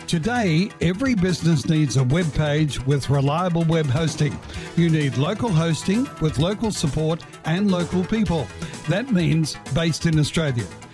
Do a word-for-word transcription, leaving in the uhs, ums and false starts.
Today, every business needs a web page with reliable web hosting. You need local hosting with local support and local people. That means based in Australia.